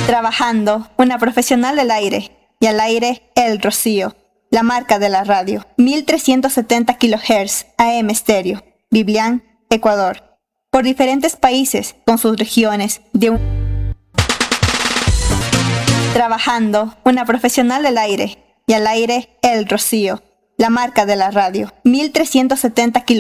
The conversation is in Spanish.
Trabajando, una profesional del aire. Y al aire, El Rocío, la marca de la radio. 1370 kHz AM estéreo. Biblián, Ecuador. Por diferentes países, con sus regiones, Trabajando, una profesional del aire. Y al aire, El Rocío, la marca de la radio. 1370 kHz.